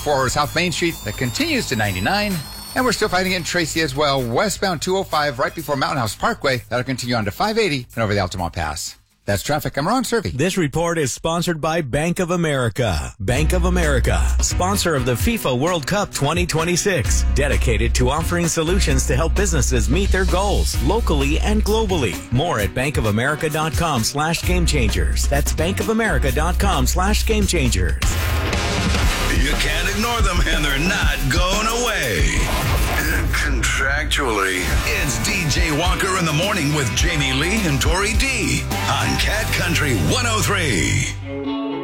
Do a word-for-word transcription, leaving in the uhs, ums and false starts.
for South Main Street that continues to ninety-nine. And we're still fighting it in Tracy as well. Westbound two oh five right before Mountain House Parkway. That'll continue on to five eighty and over the Altamont Pass. That's traffic. I'm Ron Survey. This report is sponsored by Bank of America. Bank of America, sponsor of the FIFA World Cup twenty twenty-six, dedicated to offering solutions to help businesses meet their goals locally and globally. More at bankofamerica.com slash game changers. That's bankofamerica.com slash game changers. You can't ignore them, and they're not going away. Contractually, it's D J Walker in the morning with Jamie Lee and Tori D on Cat Country one oh three.